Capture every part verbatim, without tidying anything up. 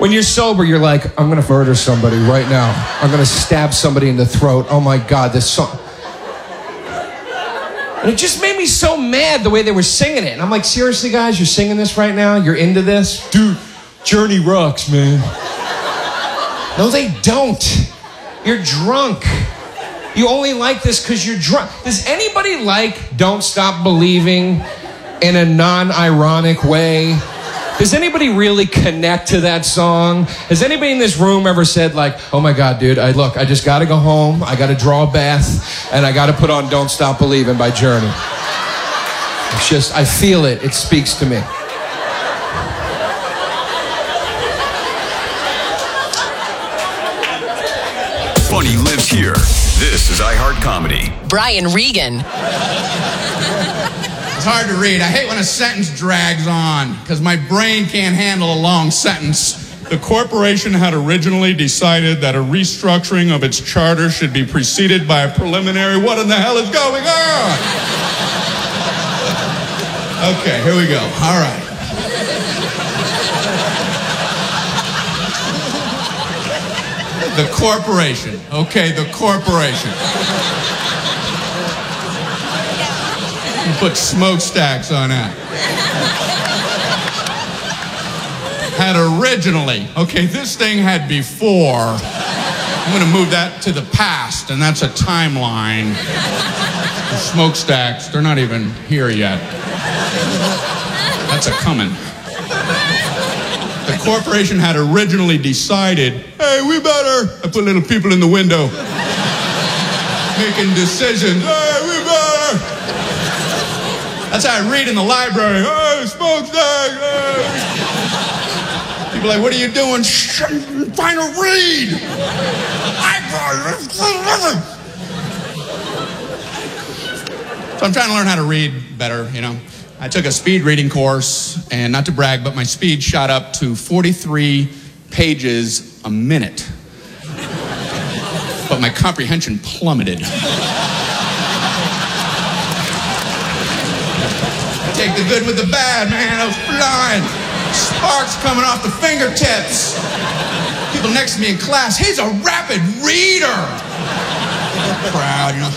When you're sober, you're like, I'm going to murder somebody right now. I'm going to stab somebody in the throat. Oh my God, this song. And it just made me so mad the way they were singing it. And I'm like, seriously, guys, you're singing this right now? You're into this? Dude, Journey rocks, man. No, they don't. You're drunk. You only like this because you're drunk. Does anybody like Don't Stop Believing in a non-ironic way? Does anybody really connect to that song? Has anybody in this room ever said like, oh my God, dude, I, look, I just got to go home. I got to draw a bath and I got to put on Don't Stop Believing by Journey. It's just, I feel it. It speaks to me. Funny lives here. This is iHeart Comedy. Brian Regan. It's hard to read. I hate when a sentence drags on because my brain can't handle a long sentence. The corporation had originally decided that a restructuring of its charter should be preceded by a preliminary. What in the hell is going on? Okay, here we go. All right. The corporation. Okay, the corporation. You put smokestacks on that. Had originally. Okay, this thing had before. I'm going to move that to the past, and that's a timeline. The smokestacks, they're not even here yet. That's a coming. The corporation had originally decided, hey, we better, I put little people in the window making decisions. Hey, we better. That's how I read in the library. Hey, smokestack. Hey. People are like, what are you doing? Shh, I'm trying to read. So I'm trying to learn how to read better, you know. I took a speed reading course, and not to brag, but my speed shot up to forty-three pages a minute. But my comprehension plummeted. Take the good with the bad, man. I was flying. Sparks coming off the fingertips. People next to me in class, he's a rapid reader. Proud, you know.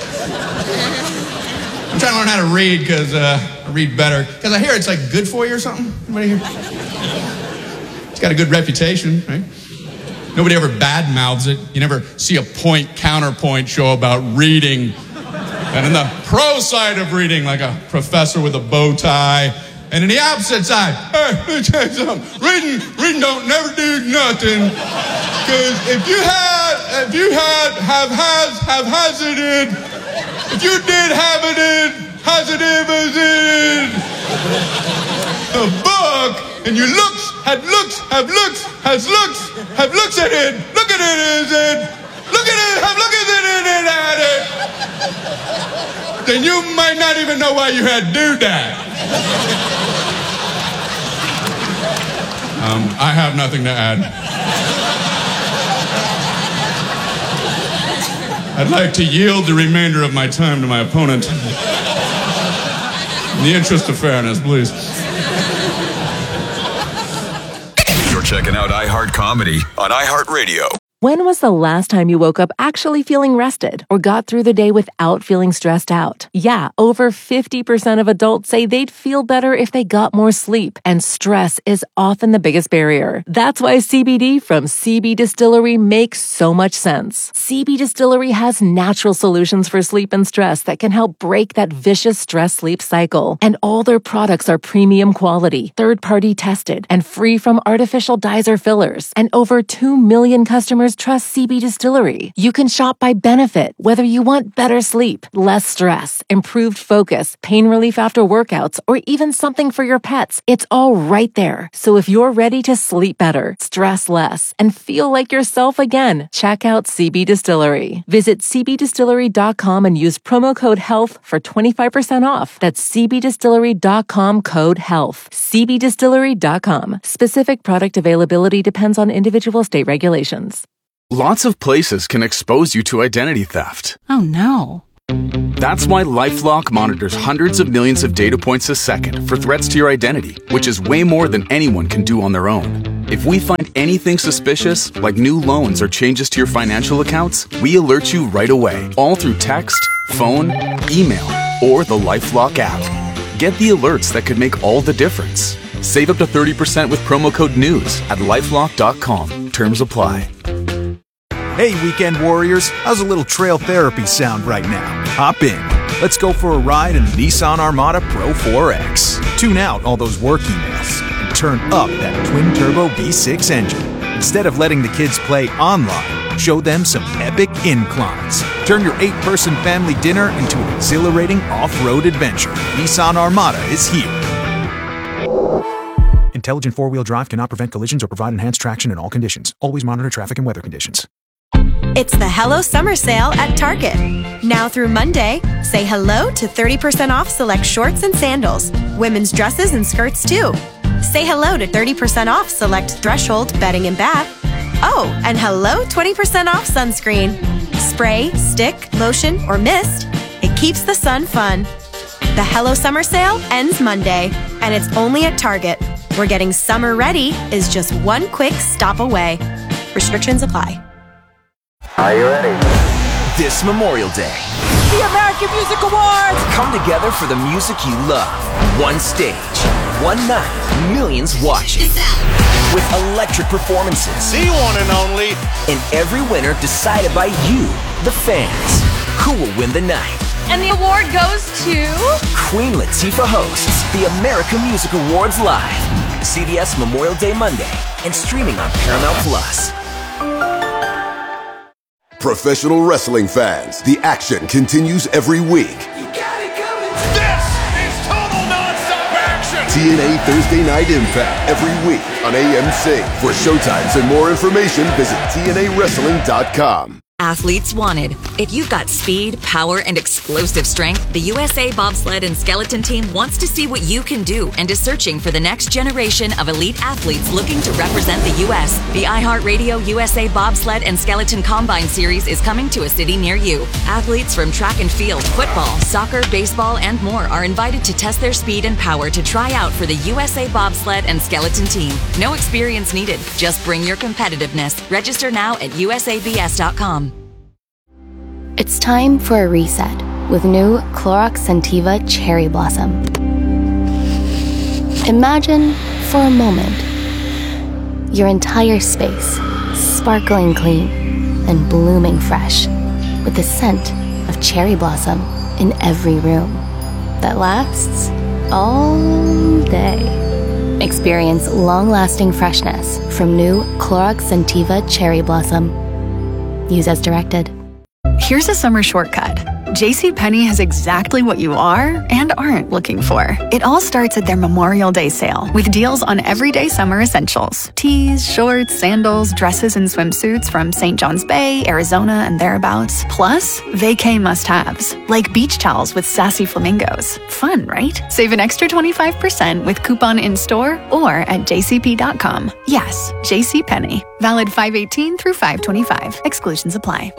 I'm trying to learn how to read because uh, I read better. Because I hear it's like good for you or something. Anybody here? It's got a good reputation, right? Nobody ever badmouths it. You never see a point counterpoint show about reading. And in the pro side of reading, like a professor with a bow tie. And in the opposite side, hey, let me tell you something. Reading, reading don't never do nothing. Because if you had, if you had, have has, have hazarded, if you did have it in, hazarded in the book, and you looks, had looks, have looks, has looks, have looks at it, look at it, is it, look at it, have look at it, and at it, then you might not even know why you had to do that. Um, I have nothing to add. I'd like to yield the remainder of my time to my opponent. In the interest of fairness, please. You're checking out iHeart Comedy on iHeartRadio. When was the last time you woke up actually feeling rested or got through the day without feeling stressed out? Yeah, over fifty percent of adults say they'd feel better if they got more sleep, and stress is often the biggest barrier. That's why C B D from C B Distillery makes so much sense. C B Distillery has natural solutions for sleep and stress that can help break that vicious stress-sleep cycle. And all their products are premium quality, third-party tested, and free from artificial dyes or fillers. And over two million customers trust C B Distillery. You can shop by benefit, whether you want better sleep, less stress, improved focus, pain relief after workouts, or even something for your pets. It's all right there. So if you're ready to sleep better, stress less, and feel like yourself again, check out C B Distillery. Visit c b distillery dot com and use promo code HEALTH for twenty-five percent off. That's c b distillery dot com code HEALTH. c b distillery dot com. Specific product availability depends on individual state regulations. Lots of places can expose you to identity theft. Oh no. That's why LifeLock monitors hundreds of millions of data points a second for threats to your identity, which is way more than anyone can do on their own. If we find anything suspicious, like new loans or changes to your financial accounts, we alert you right away, all through text, phone, email, or the LifeLock app. Get the alerts that could make all the difference. Save up to thirty percent with promo code NEWS at lifelock dot com. Terms apply. Hey, weekend warriors, how's a little trail therapy sound right now? Hop in. Let's go for a ride in the Nissan Armada Pro four X. Tune out all those work emails and turn up that twin-turbo V six engine. Instead of letting the kids play online, show them some epic inclines. Turn your eight-person family dinner into an exhilarating off-road adventure. Nissan Armada is here. Intelligent four-wheel drive cannot prevent collisions or provide enhanced traction in all conditions. Always monitor traffic and weather conditions. It's the Hello Summer Sale at Target. Now through Monday, say hello to thirty percent off select shorts and sandals, women's dresses and skirts too. Say hello to thirty percent off select Threshold bedding and bath. Oh, and hello twenty percent off sunscreen. Spray, stick, lotion, or mist. It keeps the sun fun. The Hello Summer Sale ends Monday, and it's only at Target, where getting summer ready is just one quick stop away. Restrictions apply. Are you ready? This Memorial Day, the American Music Awards come together for the music you love. One stage, one night, millions watching. With electric performances. The one and only. And every winner decided by you, the fans. Who will win the night? And the award goes to... Queen Latifah hosts the American Music Awards live. C B S Memorial Day Monday and streaming on Paramount Plus. Professional wrestling fans, the action continues every week. You got it coming. This is total nonstop action. T N A Thursday Night Impact every week on A M C. For showtimes and more information, visit T N A wrestling dot com. Athletes wanted. If you've got speed, power, and explosive strength, the U S A Bobsled and Skeleton Team wants to see what you can do and is searching for the next generation of elite athletes looking to represent the U S The iHeartRadio U S A Bobsled and Skeleton Combine Series is coming to a city near you. Athletes from track and field, football, soccer, baseball, and more are invited to test their speed and power to try out for the U S A Bobsled and Skeleton Team. No experience needed. Just bring your competitiveness. Register now at U S A B S dot com. It's time for a reset with new Clorox Scentiva Cherry Blossom. Imagine, for a moment, your entire space sparkling clean and blooming fresh with the scent of cherry blossom in every room that lasts all day. Experience long-lasting freshness from new Clorox Scentiva Cherry Blossom. Use as directed. Here's a summer shortcut. JCPenney has exactly what you are and aren't looking for. It all starts at their Memorial Day sale with deals on everyday summer essentials. Tees, shorts, sandals, dresses, and swimsuits from Saint John's Bay, Arizona, and thereabouts. Plus, vacay must-haves, like beach towels with sassy flamingos. Fun, right? Save an extra twenty-five percent with coupon in-store or at j c p dot com. Yes, JCPenney. Valid five eighteen through five twenty-five. Exclusions apply.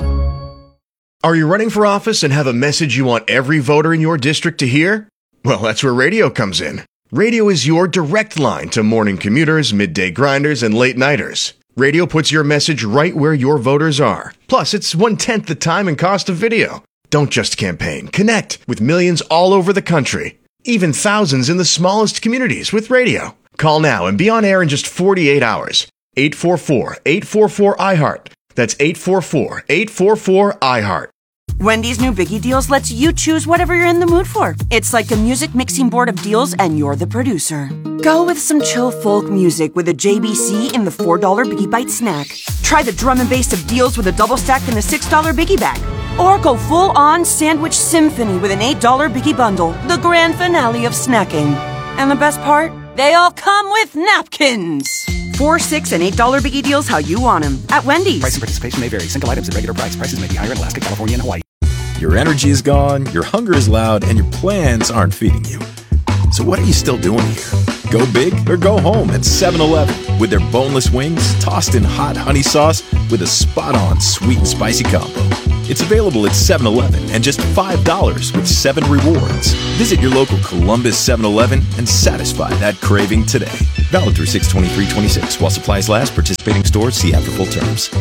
Are you running for office and have a message you want every voter in your district to hear? Well, that's where radio comes in. Radio is your direct line to morning commuters, midday grinders, and late-nighters. Radio puts your message right where your voters are. Plus, it's one-tenth the time and cost of video. Don't just campaign. Connect with millions all over the country. Even thousands in the smallest communities with radio. Call now and be on air in just forty-eight hours. eight four four, eight four four, I heart. That's eight four four, eight four four, I heart. Wendy's new Biggie Deals lets you choose whatever you're in the mood for. It's like a music mixing board of deals and you're the producer. Go with some chill folk music with a J B C in the four dollar Biggie Bite snack. Try the drum and bass of deals with a double stack in the six dollar Biggie Bag. Or go full-on sandwich symphony with an eight dollar Biggie Bundle, the grand finale of snacking. And the best part? They all come with napkins. Four, six, and eight dollar Biggie Deals how you want them at Wendy's. Price and participation may vary. Single items at regular price. Prices may be higher in Alaska, California, and Hawaii. Your energy is gone, your hunger is loud, and your plans aren't feeding you. So what are you still doing here? Go big or go home at seven eleven with their boneless wings tossed in hot honey sauce with a spot-on sweet and spicy combo. It's available at seven eleven and just five dollars with seven rewards. Visit your local Columbus seven eleven and satisfy that craving today. Valid through six twenty-three twenty-six. While supplies last, participating stores see app for full terms.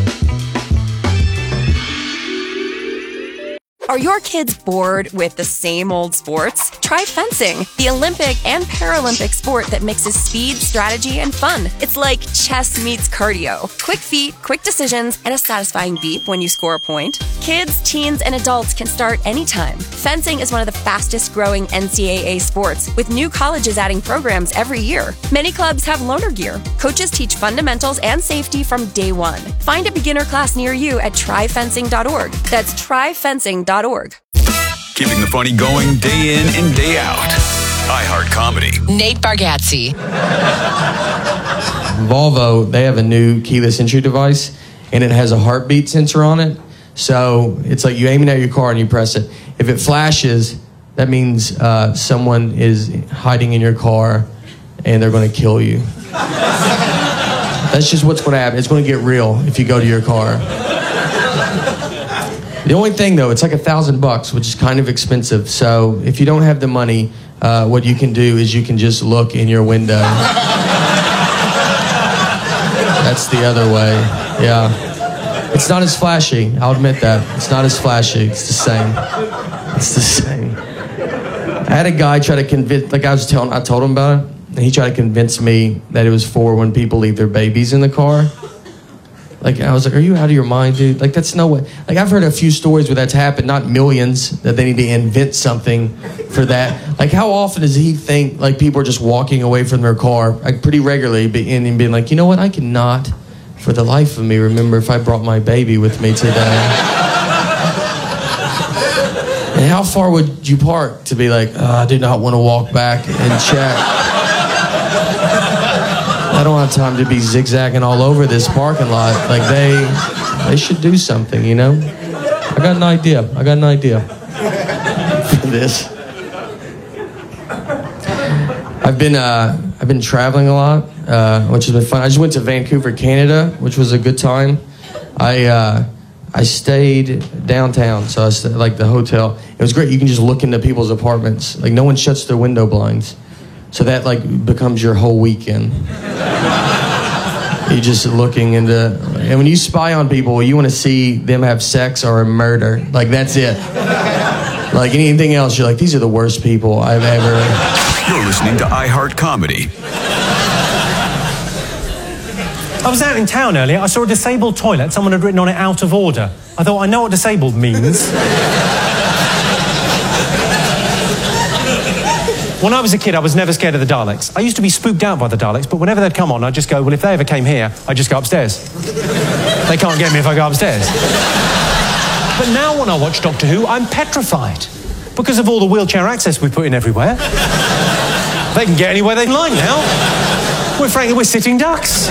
Are your kids bored with the same old sports? Try fencing, the Olympic and Paralympic sport that mixes speed, strategy, and fun. It's like chess meets cardio. Quick feet, quick decisions, and a satisfying beep when you score a point. Kids, teens, and adults can start anytime. Fencing is one of the fastest growing N C double A sports, with new colleges adding programs every year. Many clubs have loaner gear. Coaches teach fundamentals and safety from day one. Find a beginner class near you at try fencing dot org. That's try fencing dot org. Keeping the funny going day in and day out. iHeart Comedy. Nate Bargatze. Volvo, they have a new keyless entry device, and it has a heartbeat sensor on it. So it's like you aim it at your car and you press it. If it flashes, that means uh, someone is hiding in your car and they're going to kill you. That's just what's going to happen. It's going to get real if you go to your car. The only thing, though, it's like a thousand bucks, which is kind of expensive. So if you don't have the money, uh, what you can do is you can just look in your window. That's the other way. Yeah. It's not as flashy. I'll admit that. It's not as flashy. It's the same. It's the same. I had a guy try to convince, like I was telling, I told him about it, and he tried to convince me that it was for when people leave their babies in the car. Like, I was like, are you out of your mind, dude? Like, that's no way. Like, I've heard a few stories where that's happened, not millions, that they need to invent something for that. Like, how often does he think, like, people are just walking away from their car, like, pretty regularly, and being like, you know what, I cannot, for the life of me, remember if I brought my baby with me today. And how far would you park to be like, oh, I do not want to walk back and check. I don't have time to be zigzagging all over this parking lot. Like, they they should do something, you know? I got an idea. I got an idea for this. I've been uh, I've been traveling a lot, uh, which has been fun. I just went to Vancouver, Canada, which was a good time. I uh, I stayed downtown, so I stayed, like the hotel. It was great. You can just look into people's apartments. Like, no one shuts their window blinds. So that, like, becomes your whole weekend. You're just looking into... And when you spy on people, you want to see them have sex or a murder. Like, that's it. Like, anything else, you're like, these are the worst people I've ever... You're listening to iHeart Comedy. I was out in town earlier. I saw a disabled toilet. Someone had written on it, out of order. I thought, I know what disabled means. When I was a kid, I was never scared of the Daleks. I used to be spooked out by the Daleks, but whenever they'd come on, I'd just go, well, if they ever came here, I'd just go upstairs. They can't get me if I go upstairs. But now when I watch Doctor Who, I'm petrified. Because of all the wheelchair access we put in everywhere. They can get anywhere they like now. We're frankly, we're sitting ducks.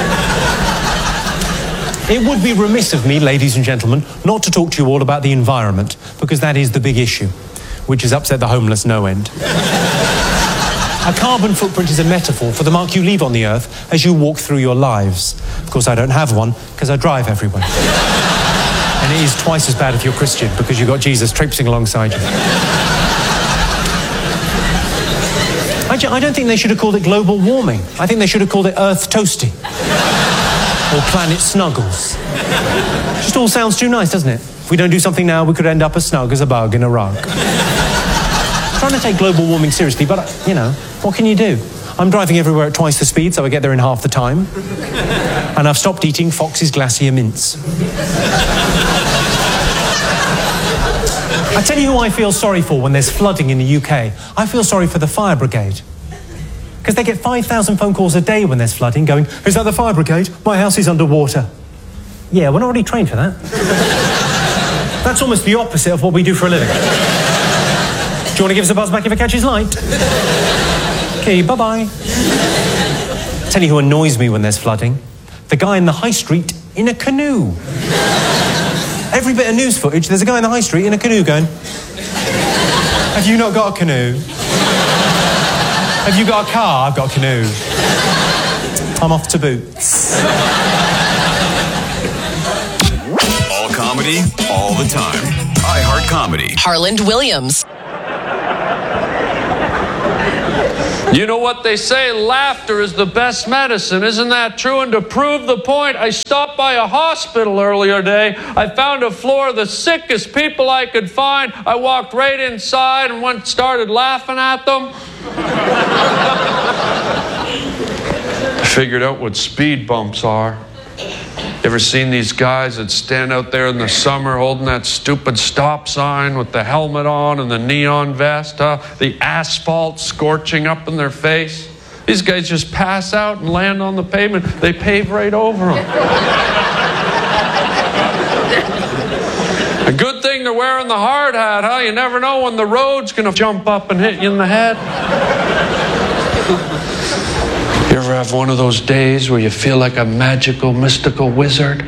It would be remiss of me, ladies and gentlemen, not to talk to you all about the environment, because that is the big issue, which has upset the homeless no end. A carbon footprint is a metaphor for the mark you leave on the earth as you walk through your lives. Of course, I don't have one, because I drive everywhere. And it is twice as bad if you're Christian, because you've got Jesus traipsing alongside you. I, ju- I don't think they should have called it global warming. I think they should have called it Earth toasting. Or planet snuggles. Just all sounds too nice, doesn't it? If we don't do something now, we could end up as snug as a bug in a rug. I'm trying to take global warming seriously, but, you know, what can you do? I'm driving everywhere at twice the speed, so I get there in half the time. And I've stopped eating Fox's Glacier mints. I tell you who I feel sorry for when there's flooding in the U K. I feel sorry for the fire brigade. Because they get five thousand phone calls a day when there's flooding going, is that the fire brigade? My house is underwater. Yeah, we're not really trained for that. That's almost the opposite of what we do for a living. Do you want to give us a buzz back if it catches light? Okay, bye-bye. Tell you who annoys me when there's flooding. The guy in the high street in a canoe. Every bit of news footage, there's a guy in the high street in a canoe going, have you not got a canoe? Have you got a car? I've got a canoe. I'm off to Boots. All comedy, all the time. iHeart Comedy. Harland Williams. You know what they say, laughter is the best medicine. Isn't that true? And to prove the point, I stopped by a hospital earlier today. I found a floor of the sickest people I could find. I walked right inside and went started laughing at them. I figured out what speed bumps are. Ever seen these guys that stand out there in the summer holding that stupid stop sign with the helmet on and the neon vest, huh? The asphalt scorching up in their face? These guys just pass out and land on the pavement. They pave right over them. A good thing they're wearing the hard hat, huh? You never know when the road's going to jump up and hit you in the head. You ever have one of those days where you feel like a magical, mystical wizard?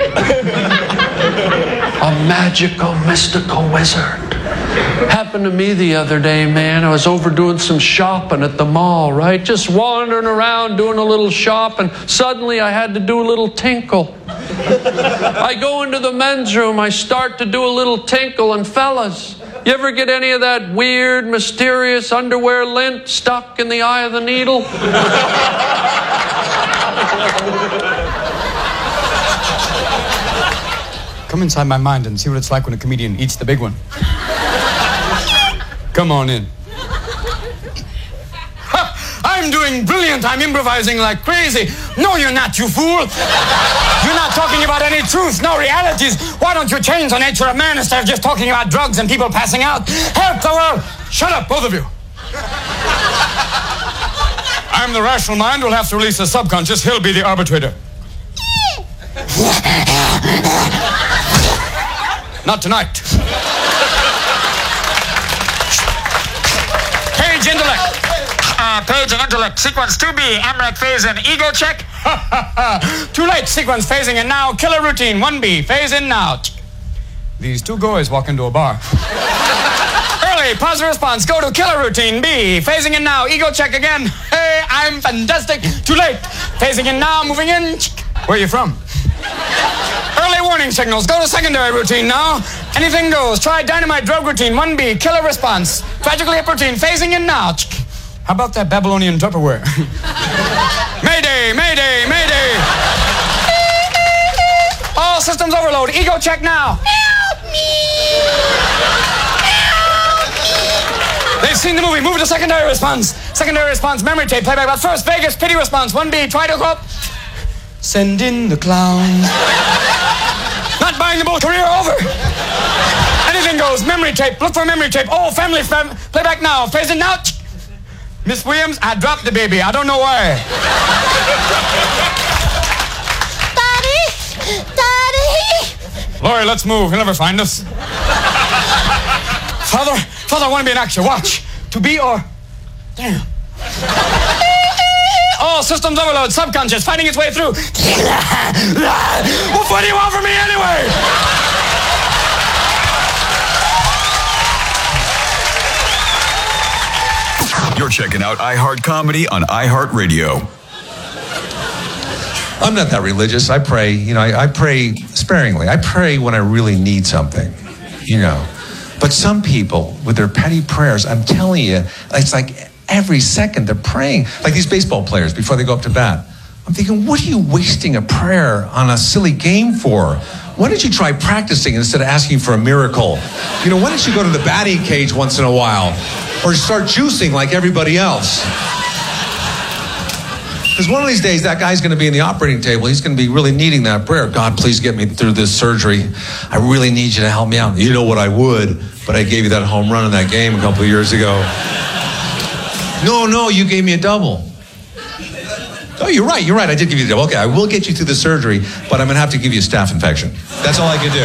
A magical, mystical wizard. Happened to me the other day, man. I was over doing some shopping at the mall, right? Just wandering around doing a little shopping. Suddenly I had to do a little tinkle. I go into the men's room. I start to do a little tinkle, and fellas, you ever get any of that weird, mysterious underwear lint stuck in the eye of the needle? Come inside my mind and see what it's like when a comedian eats the big one. Come on in. Ha! I'm doing brilliant. I'm improvising like crazy. No, you're not, you fool. You're not talking about any truth, no realities. Why don't you change the nature of man instead of just talking about drugs and people passing out? Help the world. Shut up, both of you. I'm the rational mind. We'll have to release the subconscious. He'll be the arbitrator. Not tonight. Page intellect. Uh, page and intellect. Sequence two B. Amrak phase in. Ego check. Too late. Sequence phasing in now. Killer routine. one B. Phase in now. These two guys walk into a bar. Early. Pause the response. Go to killer routine. B. Phasing in now. Ego check again. Hey, I'm fantastic. Too late. Phasing in now. Moving in. Where are you from? Early warning signals. Go to secondary routine now. Anything goes. Try dynamite drug routine. one B. Killer response. Tragically hip routine. Phasing in now. How about that Babylonian Tupperware? Mayday, mayday, mayday. All systems overload. Ego check now. Help me. Help me. They've seen the movie. Move to secondary response. Secondary response. Memory tape. Playback. But first, Vegas. Pity response. one B. Try to go up. Send in the clown. Not buying the boat. Career over. Anything goes. Memory tape. Look for memory tape. Oh, family fam. Playback now. Phase in now. Miss Williams, I dropped the baby. I don't know why. Daddy! Daddy! Laurie, let's move. He'll never find us. Father, Father, I want to be an actor. Watch. To be or... Damn. All systems overload. Subconscious fighting its way through. What do you want from me anyway? You're checking out iHeart Comedy on iHeartRadio. I'm not that religious. I pray, you know, I, I pray sparingly. I pray when I really need something, you know. But some people, with their petty prayers, I'm telling you, it's like every second they're praying. Like these baseball players before they go up to bat. I'm thinking, what are you wasting a prayer on a silly game for? Why don't you try practicing instead of asking for a miracle? You know, why don't you go to the batting cage once in a while? Or start juicing like everybody else? Because one of these days, that guy's going to be in the operating table. He's going to be really needing that prayer. God, please get me through this surgery. I really need you to help me out. You know what, I would, but I gave you that home run in that game a couple of years ago. No, no, you gave me a double. Oh, you're right, you're right. I did give you a double. Okay, I will get you through the surgery, but I'm going to have to give you a staph infection. That's all I could do.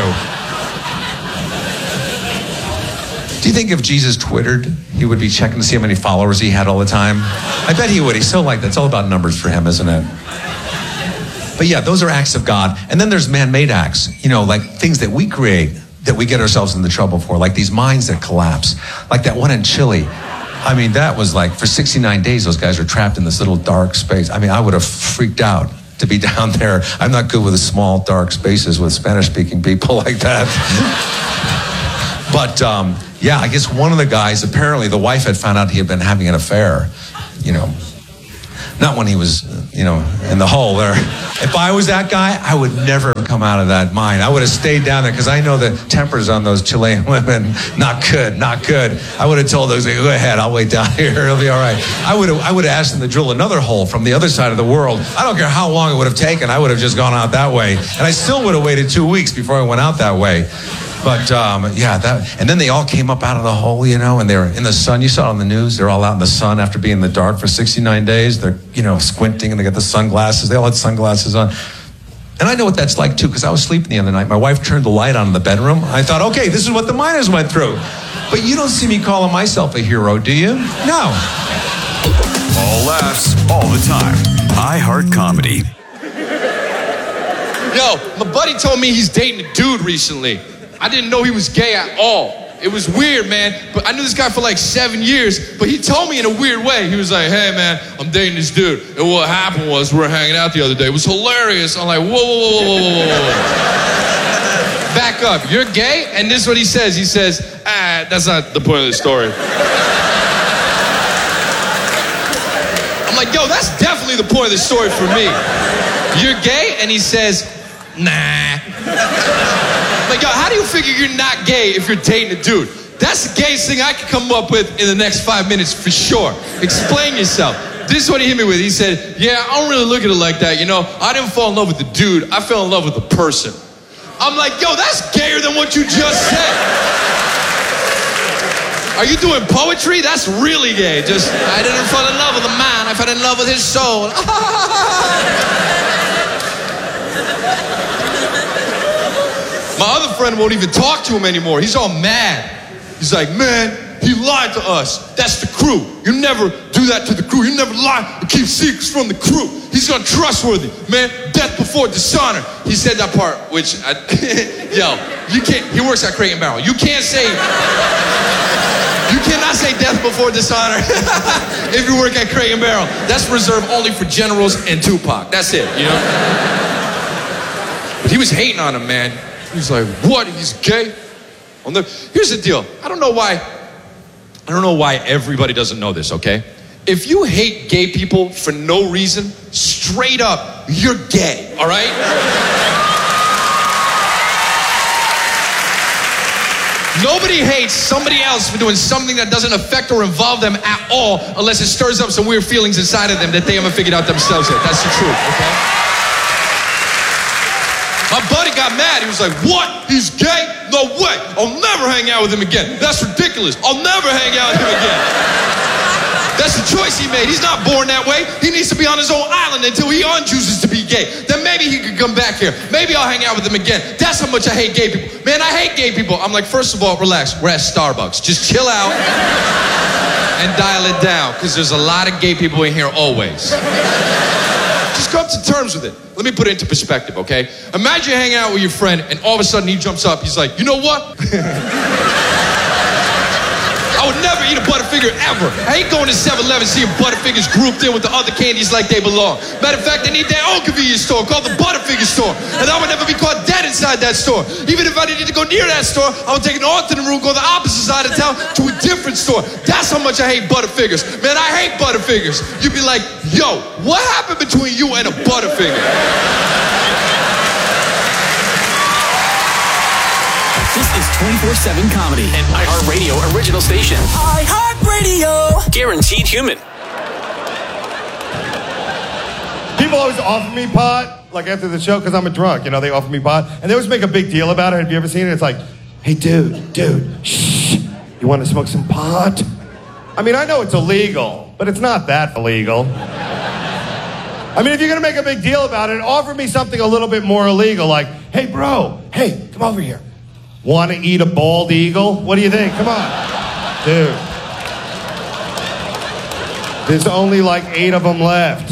Do you think if Jesus Twittered, he would be checking to see how many followers he had all the time? I bet he would. He's so like that. It's all about numbers for him, isn't it? But yeah, those are acts of God. And then there's man-made acts, you know, like things that we create that we get ourselves into trouble for, like these mines that collapse, like that one in Chile. I mean, that was like, for sixty-nine days, those guys were trapped in this little dark space. I mean, I would have freaked out to be down there. I'm not good with the small, dark spaces with Spanish-speaking people like that. But, um, yeah, I guess one of the guys, apparently the wife had found out he had been having an affair, you know. Not when he was, you know, in the hole there. If I was that guy, I would never have come out of that mine. I would have stayed down there because I know the tempers on those Chilean women, not good, not good. I would have told those, go ahead, I'll wait down here, it'll be all right. I would have, I would have asked them to drill another hole from the other side of the world. I don't care how long it would have taken, I would have just gone out that way. And I still would have waited two weeks before I went out that way. But, um, yeah, that, and then they all came up out of the hole, you know, and they were in the sun. You saw it on the news. They're all out in the sun after being in the dark for sixty-nine days. They're, you know, squinting, and they got the sunglasses. They all had sunglasses on. And I know what that's like, too, because I was sleeping the other night. My wife turned the light on in the bedroom. I thought, okay, this is what the miners went through. But you don't see me calling myself a hero, do you? No. All laughs, all the time. iHeart Comedy. Yo, my buddy told me he's dating a dude recently. I didn't know he was gay at all. It was weird, man. But I knew this guy for like seven years, but he told me in a weird way. He was like, hey, man, I'm dating this dude. And what happened was we were hanging out the other day. It was hilarious. I'm like, whoa, whoa, whoa, whoa, whoa, whoa, whoa. Back up. You're gay? And this is what he says. He says, ah, that's not the point of the story. I'm like, yo, that's definitely the point of the story for me. You're gay? And he says, nah. Like, yo, how do you figure you're not gay if you're dating a dude? That's the gayest thing I could come up with in the next five minutes for sure. Explain yourself. This is what he hit me with. He said, yeah, I don't really look at it like that. You know, I didn't fall in love with the dude. I fell in love with the person. I'm like, yo, that's gayer than what you just said. Are you doing poetry? That's really gay. Just, I didn't fall in love with a man. I fell in love with his soul. My other friend won't even talk to him anymore. He's all mad. He's like, man, he lied to us. That's the crew. You never do that to the crew. You never lie and keep secrets from the crew. He's untrustworthy. Man, death before dishonor. He said that part, which, I, yo, you can't, he works at Crate and Barrel. You can't say, you cannot say death before dishonor if you work at Crate and Barrel. That's reserved only for generals and Tupac. That's it, you know? But he was hating on him, man. He's like, what? He's gay? On the, here's the deal. I don't know why. I don't know why everybody doesn't know this, okay? If you hate gay people for no reason, straight up, you're gay, all right? Nobody hates somebody else for doing something that doesn't affect or involve them at all unless it stirs up some weird feelings inside of them that they haven't figured out themselves yet. That's the truth, okay? My buddy got mad. He was like, what? He's gay? No way. I'll never hang out with him again. That's ridiculous. I'll never hang out with him again. That's the choice he made. He's not born that way. He needs to be on his own island until he unchooses to be gay. Then maybe he could come back here. Maybe I'll hang out with him again. That's how much I hate gay people. Man, I hate gay people. I'm like, first of all, relax. We're at Starbucks. Just chill out and dial it down because there's a lot of gay people in here always. Just come to terms with it. Let me put it into perspective, okay? Imagine hanging out with your friend and all of a sudden he jumps up. He's like, you know what? I would never eat a Butterfinger ever. I hate going to seven eleven seeing Butterfingers grouped in with the other candies like they belong. Matter of fact, they need their own convenience store called the Butterfinger store. And I would never be caught dead inside that store. Even if I didn't need to go near that store, I would take an alternate route, go the opposite side of town to a different store. That's how much I hate Butterfingers. Man, I hate Butterfingers. You'd be like, yo, what happened between you and a Butterfinger? This is twenty-four seven Comedy, an iHeartRadio original station. iHeartRadio! Guaranteed human. People always offer me pot, like after the show, because I'm a drunk. You know, they offer me pot. And they always make a big deal about it. Have you ever seen it? It's like, hey, dude, dude, shh. You want to smoke some pot? I mean, I know it's illegal, but it's not that illegal. I mean, if you're going to make a big deal about it, offer me something a little bit more illegal. Like, hey, bro, hey, come over here. Want to eat a bald eagle? What do you think? Come on. Dude. There's only like eight of them left.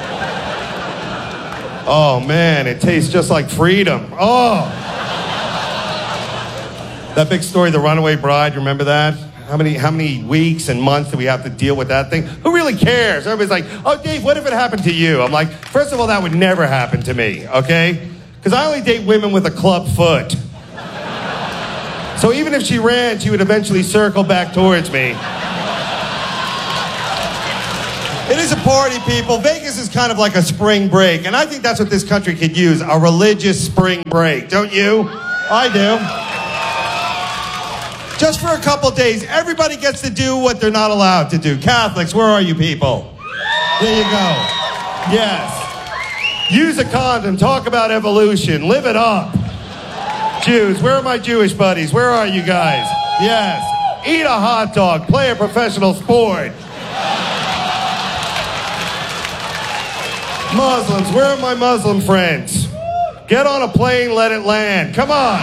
Oh, man, it tastes just like freedom. Oh. That big story, The Runaway Bride, remember that? How many how many weeks and months do we have to deal with that thing? Who really cares? Everybody's like, oh, Dave, what if it happened to you? I'm like, first of all, that would never happen to me, okay? Because I only date women with a club foot. So even even if she ran, she would eventually circle back towards me. It is a party, people. Vegas is kind of like a spring break, and I think that's what this country could use, a religious spring break. Don't you? I do. Just for a couple days, everybody gets to do what they're not allowed to do. Catholics, where are you people? There you go. Yes. Use a condom, talk about evolution, live it up. Jews, where are my Jewish buddies? Where are you guys? Yes. Eat a hot dog, play a professional sport. Muslims, where are my Muslim friends? Get on a plane, let it land. Come on.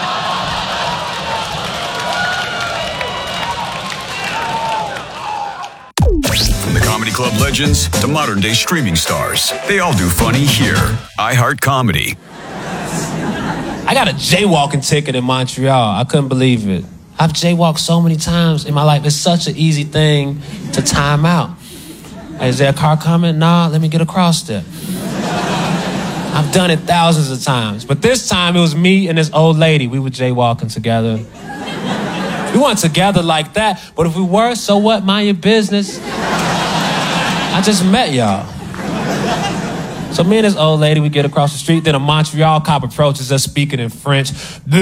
From the Comedy Club legends to modern day streaming stars, they all do funny here. iHeart Comedy. I got a jaywalking ticket in Montreal. I couldn't believe it. I've jaywalked so many times in my life. It's such an easy thing to time out. Hey, is there a car coming? Nah, let me get across there. I've done it thousands of times. But this time it was me and this old lady. We were jaywalking together. We weren't together like that, but if we were, so what? Mind your business. I just met y'all. So me and this old lady, we get across the street, then a Montreal cop approaches us speaking in French.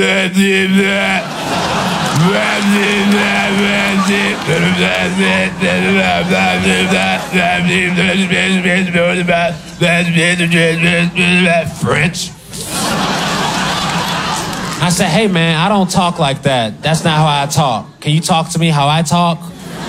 French. I said, hey man, I don't talk like that. That's not how I talk. Can you talk to me how I talk?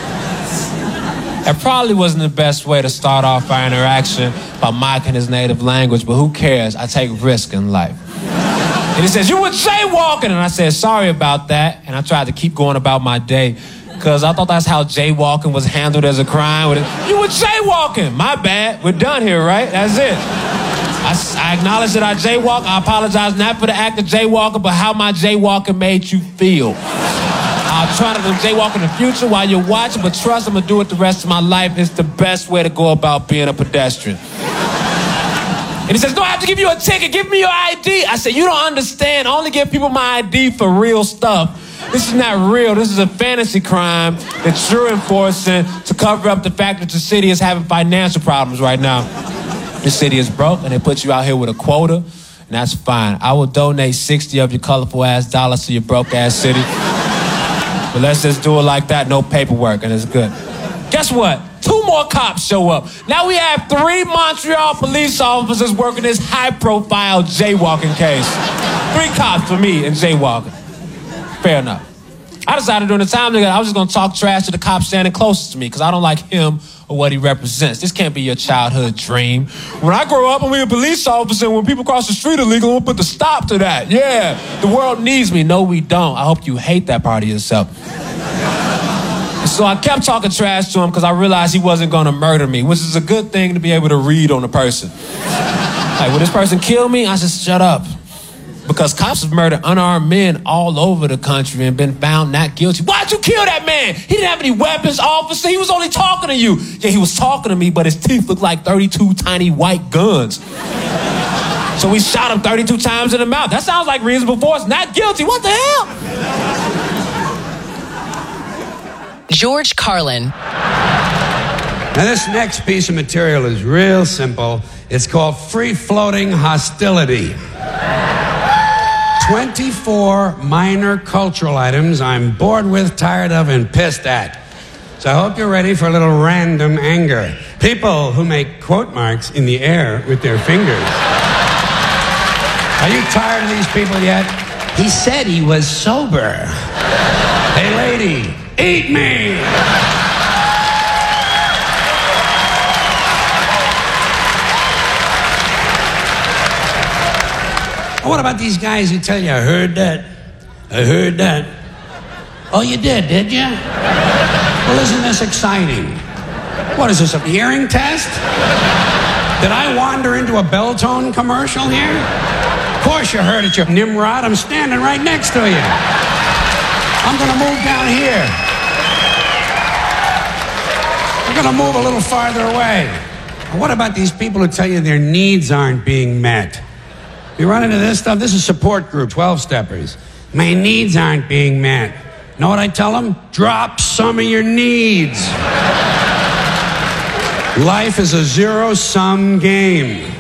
It probably wasn't the best way to start off our interaction by mocking his native language, but who cares? I take risks in life. And he says, you were jaywalking! And I said, sorry about that. And I tried to keep going about my day, because I thought that's how jaywalking was handled as a crime. You were jaywalking! My bad. We're done here, right? That's it. I, I acknowledge that I jaywalk. I apologize not for the act of jaywalking, but how my jaywalking made you feel. I'll try to jaywalk in the future while you're watching, but trust I'm gonna do it the rest of my life. It's the best way to go about being a pedestrian. And he says, no, I have to give you a ticket. Give me your I D. I said, you don't understand. I only give people my I D for real stuff. This is not real. This is a fantasy crime that you're enforcing to cover up the fact that the city is having financial problems right now. The city is broke, and they put you out here with a quota, and that's fine. I will donate sixty of your colorful ass dollars to your broke ass city. But let's just do it like that, no paperwork, and it's good. Guess what? Two more cops show up. Now we have three Montreal police officers working this high-profile jaywalking case. Three cops for me and jaywalking. Fair enough. I decided during the time together, I was just going to talk trash to the cop standing closest to me because I don't like him or what he represents. This can't be your childhood dream. When I grow up, I'm going to be a police officer, and when people cross the street illegal, we'll put the stop to that. Yeah, the world needs me. No, we don't. I hope you hate that part of yourself. So I kept talking trash to him because I realized he wasn't going to murder me, which is a good thing to be able to read on a person. Like, will this person kill me? I said, shut up. Because cops have murdered unarmed men all over the country and been found not guilty. Why'd you kill that man? He didn't have any weapons, officer. He was only talking to you. Yeah, he was talking to me, but his teeth looked like thirty-two tiny white guns. So we shot him thirty-two times in the mouth. That sounds like reasonable force. Not guilty. What the hell? George Carlin. Now, this next piece of material is real simple. It's called Free Floating Hostility. twenty-four minor cultural items I'm bored with, tired of, and pissed at. So I hope you're ready for a little random anger. People who make quote marks in the air with their fingers. Are you tired of these people yet? He said he was sober. Hey, lady, eat me! What about these guys who tell you, I heard that, I heard that? Oh, you did, did you? Well, isn't this exciting? What is this, a hearing test? Did I wander into a Beltone commercial here? Of course you heard it, you Nimrod. I'm standing right next to you. I'm going to move down here. I'm going to move a little farther away. What about these people who tell you their needs aren't being met? You run into this stuff, this is support group, twelve-steppers. My needs aren't being met. Know what I tell them? Drop some of your needs. Life is a zero-sum game.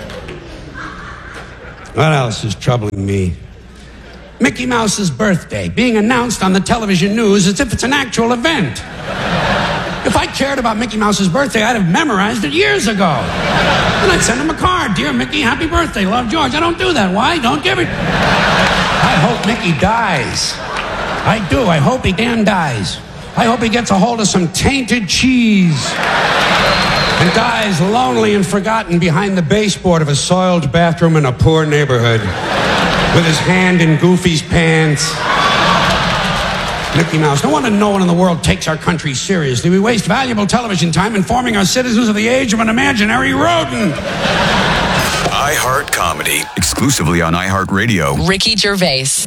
What else is troubling me? Mickey Mouse's birthday being announced on the television news as if it's an actual event. If I cared about Mickey Mouse's birthday, I'd have memorized it years ago. And I'd send him a card. Dear Mickey, happy birthday. Love, George. I don't do that. Why? Don't give it. I hope Mickey dies. I do. I hope he damn dies. I hope he gets a hold of some tainted cheese and dies lonely and forgotten behind the baseboard of a soiled bathroom in a poor neighborhood with his hand in Goofy's pants. Mickey Mouse. No one and no one in the world takes our country seriously. We waste valuable television time informing our citizens of the age of an imaginary rodent. iHeart Comedy, exclusively on iHeartRadio. Ricky Gervais.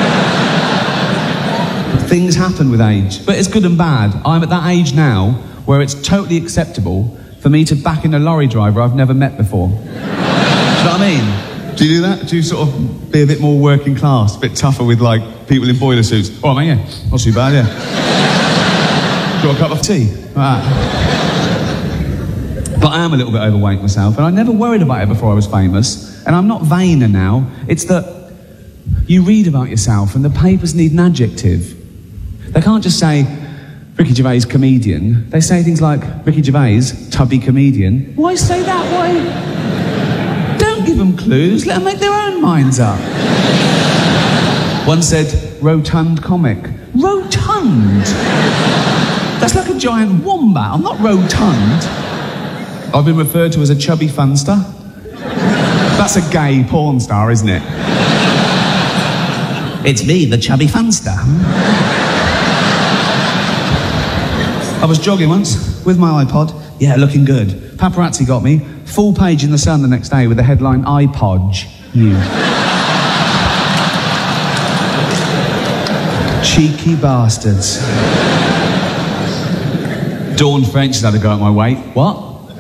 Things happen with age, but it's good and bad. I'm at that age now where it's totally acceptable for me to back in a lorry driver I've never met before. Do you know what I mean? Do you do that? Do you sort of be a bit more working class, a bit tougher with, like, people in boiler suits? Oh, man, yeah. Not too bad, yeah. Got a cup of tea? Right. But I am a little bit overweight myself, and I never worried about it before I was famous, and I'm not vain now. It's that you read about yourself, and the papers need an adjective. They can't just say, Ricky Gervais, comedian. They say things like, Ricky Gervais, tubby comedian. Why say that? Why? Don't give them clues. Let them make their own minds up. One said, rotund comic. Rotund? That's like a giant wombat. I'm not rotund. I've been referred to as a chubby funster. That's a gay porn star, isn't it? It's me, the chubby funster. I was jogging once with my iPod. Yeah, looking good. Paparazzi got me. Full page in the Sun the next day with the headline, iPodge you. Cheeky bastards. Dawn French has had a go at my weight. What?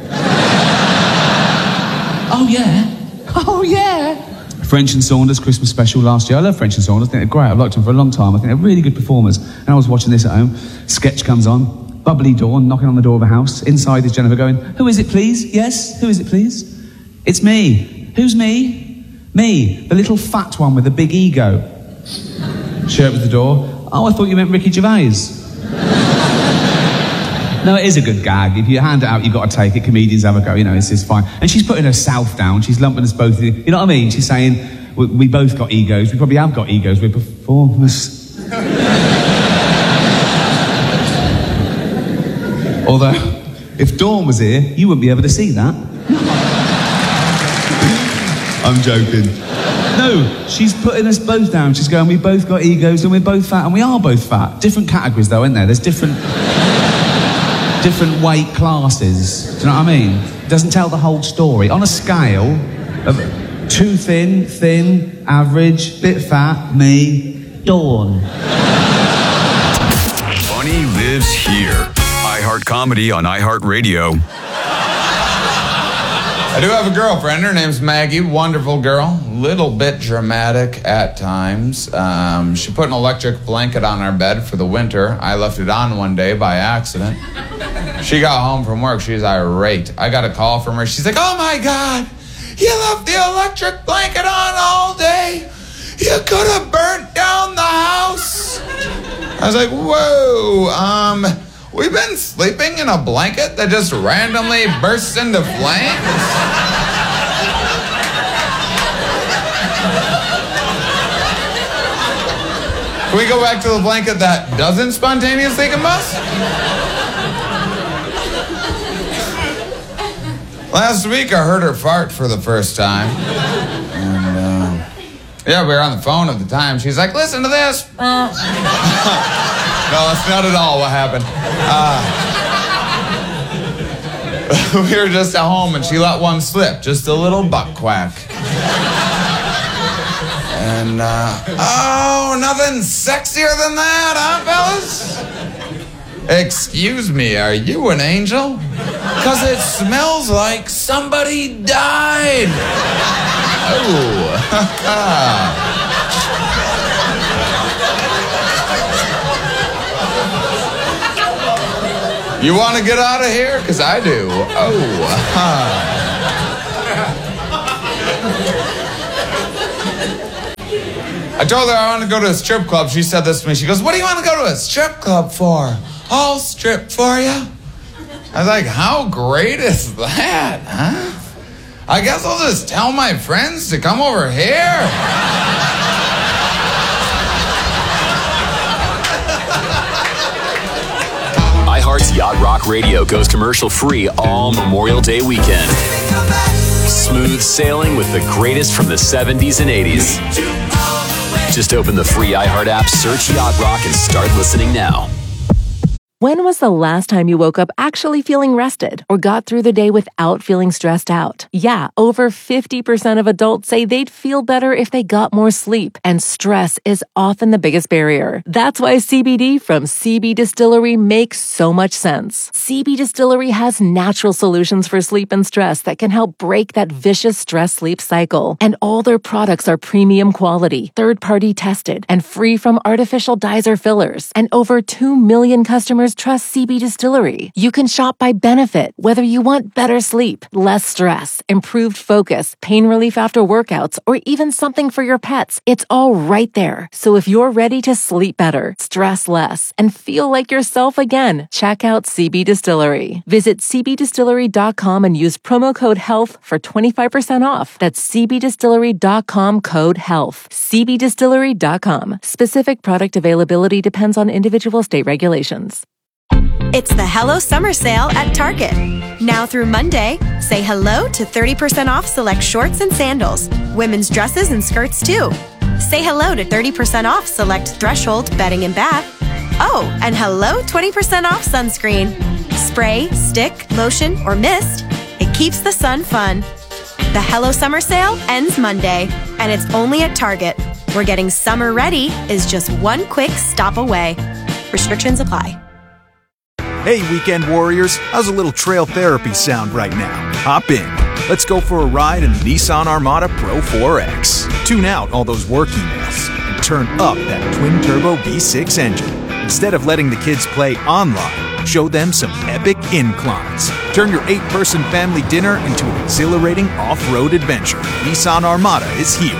Oh, yeah. Oh, yeah. French and Saunders Christmas special last year. I love French and Saunders. I think they're great. I've liked them for a long time. I think they're really good performers. And I was watching this at home. Sketch comes on. Bubbly Dawn knocking on the door of a house. Inside is Jennifer going, who is it, please? Yes, who is it, please? It's me. Who's me? Me, the little fat one with the big ego. She opens the door. Oh, I thought you meant Ricky Gervais. No, it is a good gag. If you hand it out, you've got to take it. Comedians have a go, you know, it's, it's fine. And she's putting herself down. She's lumping us both in. You know what I mean? She's saying, we, we both got egos. We probably have got egos. We're performers. Although, if Dawn was here, you wouldn't be able to see that. I'm joking. No, she's putting us both down. She's going, we both got egos and we're both fat, and we are both fat. Different categories, though, isn't there? There's different... different weight classes. Do you know what I mean? It doesn't tell the whole story. On a scale of too thin, thin, average, bit fat, me, Dawn. Funny lives here. iHeart Comedy on iHeartRadio. I do have a girlfriend. Her name's Maggie. Wonderful girl. Little bit dramatic at times. Um, she put an electric blanket on our bed for the winter. I left it on one day by accident. She got home from work. She's irate. I got a call from her. She's like, oh my God, you left the electric blanket on all day. You could have burnt down the house. I was like, whoa, um... we've been sleeping in a blanket that just randomly bursts into flames? Can we go back to the blanket that doesn't spontaneously combust? Last week I heard her fart for the first time. And, uh, yeah, we were on the phone at the time. She's like, listen to this. No, that's not at all what happened. Uh, we were just at home and she let one slip, just a little butt quack. And, uh, oh, nothing sexier than that, huh, fellas? Excuse me, are you an angel? Because it smells like somebody died. Oh. You want to get out of here? Because I do. Oh. I told her I want to go to a strip club. She said this to me. She goes, what do you want to go to a strip club for? I'll strip for you. I was like, how great is that, huh? I guess I'll just tell my friends to come over here. iHeart's Yacht Rock Radio goes commercial free all Memorial Day weekend. Smooth sailing with the greatest from the seventies and eighties. Just open the free iHeart app, search Yacht Rock, and start listening now. When was the last time you woke up actually feeling rested or got through the day without feeling stressed out? Yeah, over fifty percent of adults say they'd feel better if they got more sleep, and stress is often the biggest barrier. That's why C B D from C B Distillery makes so much sense. C B Distillery has natural solutions for sleep and stress that can help break that vicious stress-sleep cycle. And all their products are premium quality, third-party tested, and free from artificial dyes or fillers. And over two million customers trust C B Distillery. You can shop by benefit, whether you want better sleep, less stress, improved focus, pain relief after workouts, or even something for your pets. It's all right there. So if you're ready to sleep better, stress less, and feel like yourself again, check out C B Distillery. Visit c b distillery dot com and use promo code HEALTH for twenty-five percent off. That's c b distillery dot com code HEALTH. c b distillery dot com. Specific product availability depends on individual state regulations. It's the Hello Summer Sale at Target. Now through Monday, say hello to thirty percent off select shorts and sandals, women's dresses and skirts too. Say hello to thirty percent off select Threshold bedding and bath. Oh, and hello twenty percent off sunscreen. Spray, stick, lotion, or mist. It keeps the sun fun. The Hello Summer Sale ends Monday, and it's only at Target, where getting summer ready is just one quick stop away. Restrictions apply. Hey, weekend warriors, how's a little trail therapy sound right now? Hop in. Let's go for a ride in the Nissan Armada Pro four X. Tune out all those work emails and turn up that twin-turbo V six engine. Instead of letting the kids play online, show them some epic inclines. Turn your eight-person family dinner into an exhilarating off-road adventure. Nissan Armada is here.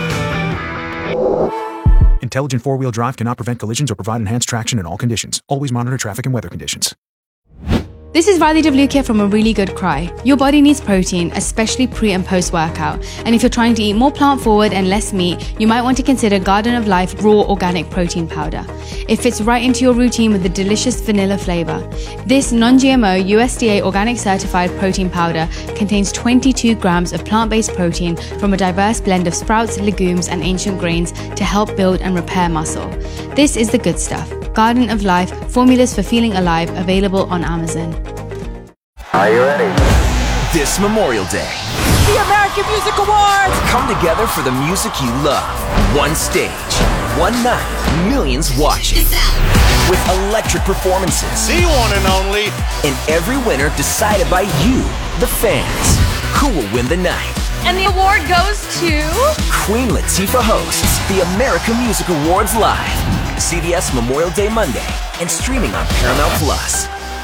Intelligent four-wheel drive cannot prevent collisions or provide enhanced traction in all conditions. Always monitor traffic and weather conditions. This is Riley Devlukia from A Really Good Cry. Your body needs protein, especially pre and post workout. And if you're trying to eat more plant forward and less meat, you might want to consider Garden of Life Raw Organic Protein Powder. It fits right into your routine with a delicious vanilla flavor. This non-G M O U S D A organic certified protein powder contains twenty-two grams of plant-based protein from a diverse blend of sprouts, legumes, and ancient grains to help build and repair muscle. This is the good stuff. Garden of Life, formulas for feeling alive, available on Amazon. Are you ready? This Memorial Day, The American Music Awards! come together for the music you love. One stage, one night, millions watching. With electric performances. The one and only. And every winner decided by you, the fans. Who will win the night? And the award goes to... Queen Latifah hosts the American Music Awards live. C B S Memorial Day Monday and streaming on Paramount Plus.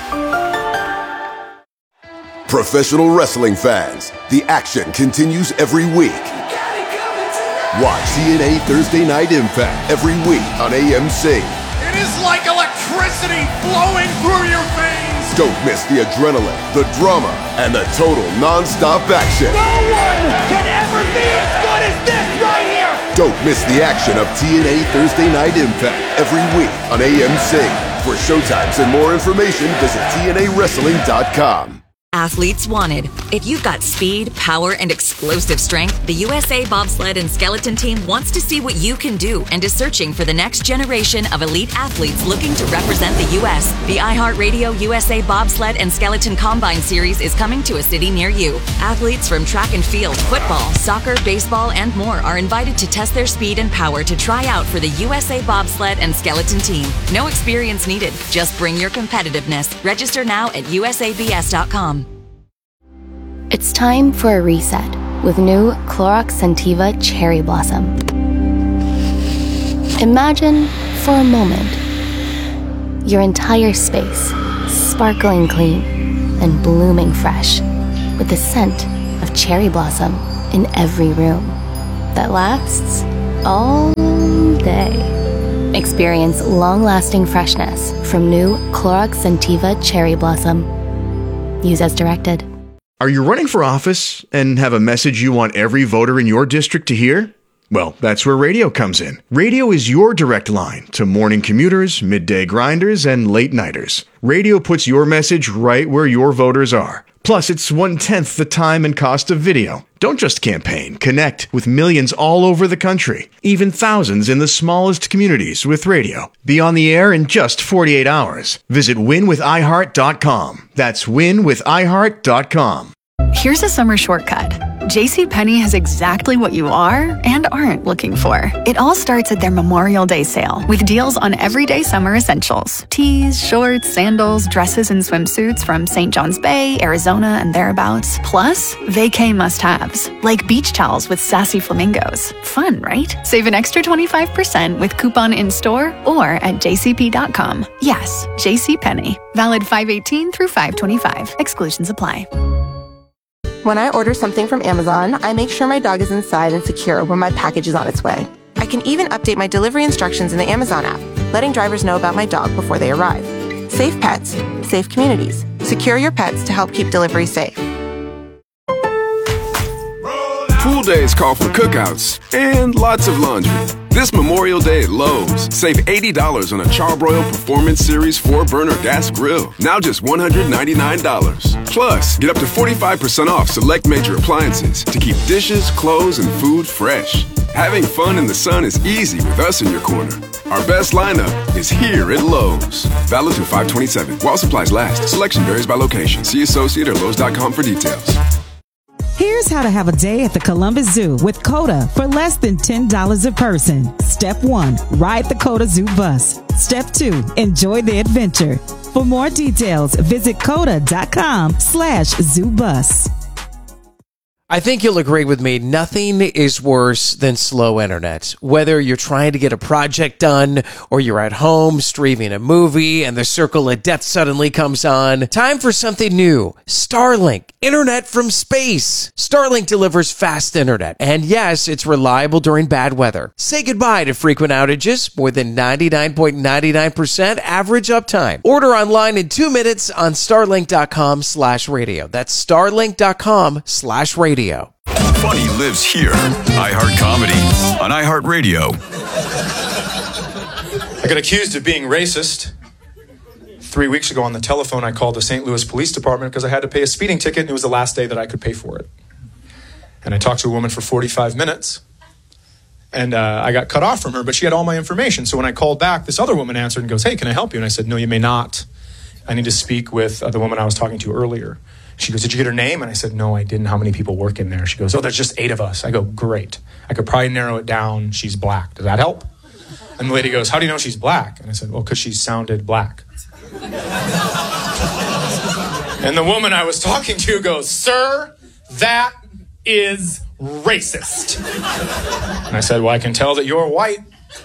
Professional wrestling fans, the action continues every week. Watch T N A Thursday Night Impact every week on A M C. It is like electricity flowing through your veins. Don't miss the adrenaline, the drama, and the total non-stop action. No one can ever be as good as this right here. Don't miss the action of T N A Thursday Night Impact every week on A M C. For showtimes and more information, visit T N A wrestling dot com. Athletes wanted. If you've got speed, power, and explosive strength, the U S A Bobsled and Skeleton Team wants to see what you can do and is searching for the next generation of elite athletes looking to represent the U S The iHeartRadio U S A Bobsled and Skeleton Combine Series is coming to a city near you. Athletes from track and field, football, soccer, baseball, and more are invited to test their speed and power to try out for the U S A Bobsled and Skeleton Team. No experience needed. Just bring your competitiveness. Register now at U S A B S dot com. It's time for a reset with new Clorox Scentiva Cherry Blossom. Imagine, for a moment, your entire space sparkling clean and blooming fresh, with the scent of cherry blossom in every room that lasts all day. Experience long-lasting freshness from new Clorox Scentiva Cherry Blossom. Use as directed. Are you running for office and have a message you want every voter in your district to hear? Well, that's where radio comes in. Radio is your direct line to morning commuters, midday grinders, and late nighters. Radio puts your message right where your voters are. Plus, it's one-tenth the time and cost of video. Don't just campaign. Connect with millions all over the country, even thousands in the smallest communities with radio. Be on the air in just forty-eight hours. Visit win with i heart dot com. That's win with i heart dot com. Here's a summer shortcut. JCPenney has exactly what you are and aren't looking for. It all starts at their Memorial Day sale with deals on everyday summer essentials. Tees, shorts, sandals, dresses, and swimsuits from Saint John's Bay, Arizona, and thereabouts. Plus, vacay must-haves, like beach towels with sassy flamingos. Fun, right? Save an extra twenty-five percent with coupon in-store or at j c p dot com. Yes, JCPenney. Valid five eighteen through five twenty-five. Exclusions apply. When I order something from Amazon, I make sure my dog is inside and secure when my package is on its way. I can even update my delivery instructions in the Amazon app, letting drivers know about my dog before they arrive. Safe pets, safe communities. Secure your pets to help keep delivery safe. Pool days call for cookouts and lots of laundry. This Memorial Day at Lowe's, save eighty dollars on a Charbroil Performance Series four burner gas grill. Now just one hundred ninety-nine dollars. Plus, get up to forty-five percent off select major appliances to keep dishes, clothes, and food fresh. Having fun in the sun is easy with us in your corner. Our best lineup is here at Lowe's. Valid through five twenty-seven. While supplies last. Selection varies by location. See associate or lowes dot com for details. Here's how to have a day at the Columbus Zoo with COTA for less than ten dollars a person. Step one, ride the COTA Zoo bus. Step two, enjoy the adventure. For more details, visit COTA.com slash zoo bus. I think you'll agree with me, nothing is worse than slow internet. Whether you're trying to get a project done or you're at home streaming a movie and the circle of death suddenly comes on, time for something new. Starlink, internet from space. Starlink delivers fast internet, and yes, it's reliable during bad weather. Say goodbye to frequent outages, more than ninety-nine point nine nine percent average uptime. Order online in two minutes on starlink.com slash radio. That's starlink.com slash radio. Funny lives here. iHeart Comedy on iHeartRadio. I got accused of being racist. Three weeks ago on the telephone, I called the Saint Louis Police Department because I had to pay a speeding ticket, and it was the last day that I could pay for it. And I talked to a woman for forty-five minutes, and uh, I got cut off from her, but she had all my information. So when I called back, this other woman answered and goes, "Hey, can I help you?" And I said, "No, you may not. I need to speak with uh, the woman I was talking to earlier." She goes, "Did you get her name?" And I said, "No, I didn't. How many people work in there?" She goes, "Oh, there's just eight of us." I go, "Great. I could probably narrow it down. She's black. Does that help?" And the lady goes, "How do you know she's black?" And I said, "Well, because she sounded black." And the woman I was talking to goes, "Sir, that is racist." And I said, "Well, I can tell that you're white."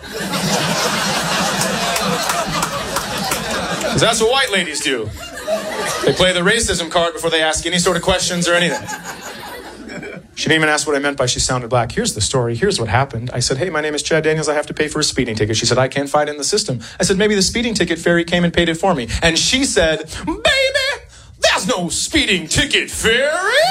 Because that's what white ladies do. They play the racism card before they ask any sort of questions or anything. She didn't even ask what I meant by she sounded black. "Here's the story. Here's what happened." I said, "Hey, my name is Chad Daniels. I have to pay for a speeding ticket." She said, "I can't find it in the system." I said, "Maybe the speeding ticket fairy came and paid it for me." And she said, "Baby, there's no speeding ticket fairy."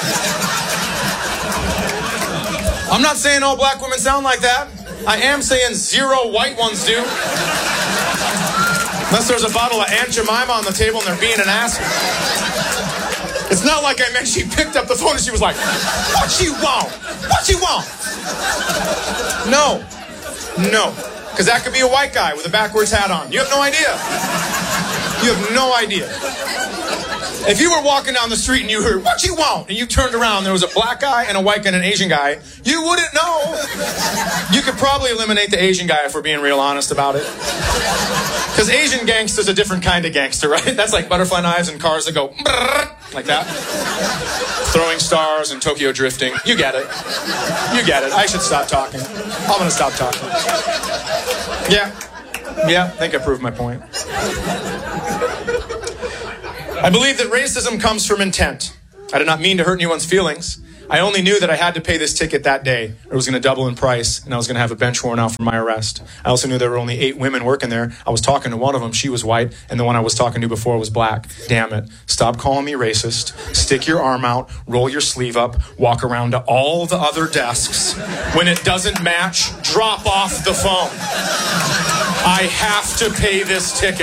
I'm not saying all black women sound like that. I am saying zero white ones do. Unless there's a bottle of Aunt Jemima on the table and they're being an ass. It's not like I meant she picked up the phone and she was like, "What you want? What you want?" No. No. Because that could be a white guy with a backwards hat on. You have no idea. You have no idea. If you were walking down the street and you heard, "What you want?" and you turned around, there was a black guy and a white guy and an Asian guy, you wouldn't know. You could probably eliminate the Asian guy if we're being real honest about it. Because Asian gangster's a different kind of gangster, right? That's like butterfly knives and cars that go like that. Throwing stars and Tokyo drifting. You get it. You get it. I should stop talking. I'm going to stop talking. Yeah. Yeah, I think I proved my point. I believe that racism comes from intent. I did not mean to hurt anyone's feelings. I only knew that I had to pay this ticket that day, or it was going to double in price, and I was going to have a bench warrant out for my arrest. I also knew there were only eight women working there. I was talking to one of them. She was white, and the one I was talking to before was black. Damn it. Stop calling me racist. Stick your arm out, roll your sleeve up, walk around to all the other desks. When it doesn't match, drop off the phone. I have to pay this ticket.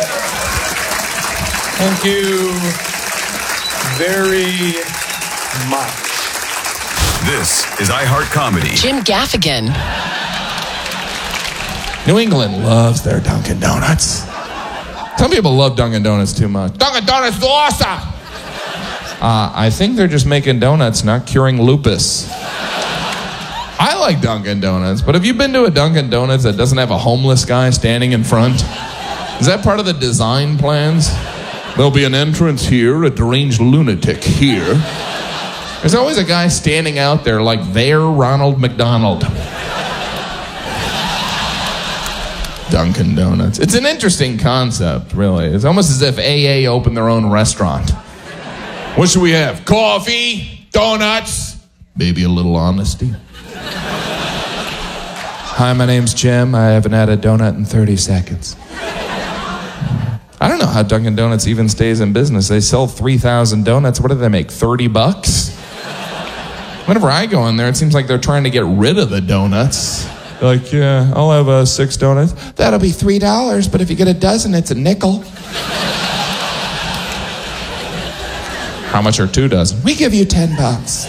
Thank you very much. This is iHeart Comedy. Jim Gaffigan. New England loves their Dunkin' Donuts. Some people love Dunkin' Donuts too much. Dunkin' Donuts is awesome! Uh, I think they're just making donuts, not curing lupus. I like Dunkin' Donuts, but have you been to a Dunkin' Donuts that doesn't have a homeless guy standing in front? Is that part of the design plans? There'll be an entrance here, a deranged lunatic here. There's always a guy standing out there like they're Ronald McDonald. Dunkin' Donuts. It's an interesting concept, really. It's almost as if A A opened their own restaurant. What should we have? Coffee? Donuts? Maybe a little honesty? Hi, my name's Jim. I haven't had a donut in thirty seconds. I don't know how Dunkin' Donuts even stays in business. They sell three thousand donuts. What do they make, thirty bucks? Whenever I go in there, it seems like they're trying to get rid of the donuts. They're like, yeah, I'll have uh, six donuts. That'll be three dollars, but if you get a dozen, it's a nickel. How much are two dozen? We give you ten bucks.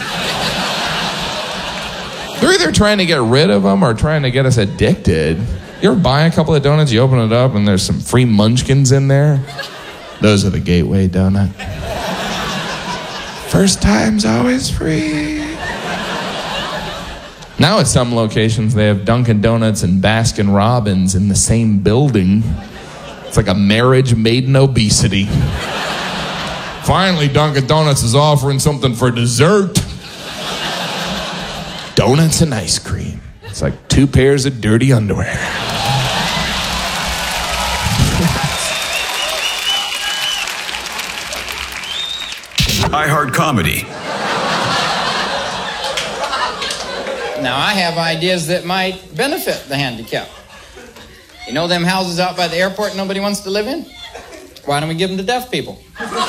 They're either trying to get rid of them or trying to get us addicted. You ever buy a couple of donuts, you open it up, and there's some free munchkins in there? Those are the gateway donut. First time's always free. Now at some locations, they have Dunkin' Donuts and Baskin Robbins in the same building. It's like a marriage made in obesity. Finally, Dunkin' Donuts is offering something for dessert. Donuts and ice cream. It's like two pairs of dirty underwear. iHeart Comedy. Now, I have ideas that might benefit the handicapped. You know them houses out by the airport nobody wants to live in? Why don't we give them to deaf people?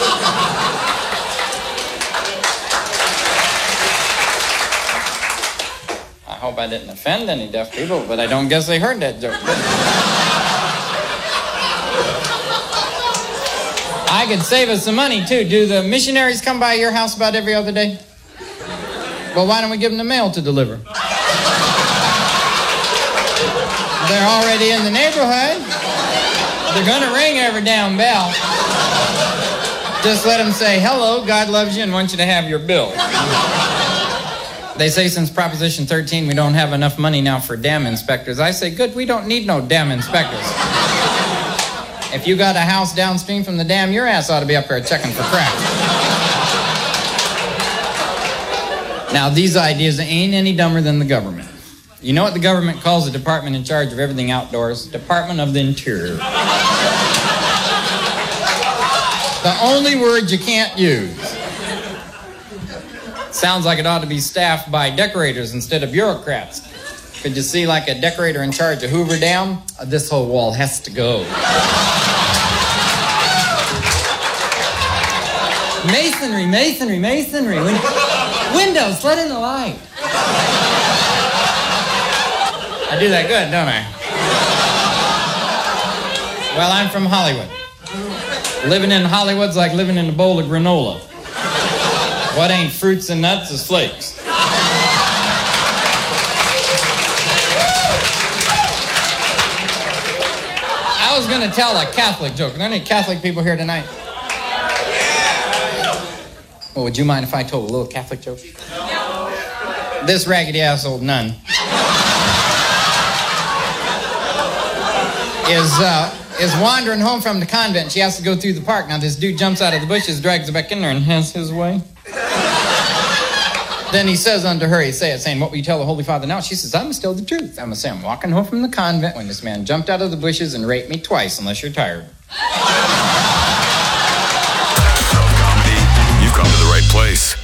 I hope I didn't offend any deaf people, but I don't guess they heard that joke. I could save us some money, too. Do the missionaries come by your house about every other day? Well, why don't we give them the mail to deliver? They're already in the neighborhood. They're going to ring every damn bell. Just let them say, hello, God loves you and wants you to have your bill. They say since Proposition thirteen, we don't have enough money now for dam inspectors. I say, good, we don't need no dam inspectors. If you got a house downstream from the dam, your ass ought to be up there checking for cracks. Now, these ideas ain't any dumber than the government. You know what the government calls the department in charge of everything outdoors? Department of the Interior. The only word you can't use. Sounds like it ought to be staffed by decorators instead of bureaucrats. Could you see like a decorator in charge of Hoover Dam? Uh, this whole wall has to go. Masonry, masonry, masonry. Win- windows, let in the light. I do that good, don't I? Well, I'm from Hollywood. Living in Hollywood's like living in a bowl of granola. What ain't fruits and nuts is flakes. I was going to tell a Catholic joke. Are there any Catholic people here tonight? Well, would you mind if I told a little Catholic joke? This raggedy-ass old nun is uh, is wandering home from the convent. She has to go through the park. Now, this dude jumps out of the bushes, drags her back in there, and has his way. Then he says unto her, he says, saying, what will you tell the Holy Father now? She says, I'm still the truth. I'm going to say, I'm walking home from the convent when this man jumped out of the bushes and raped me twice, unless you're tired.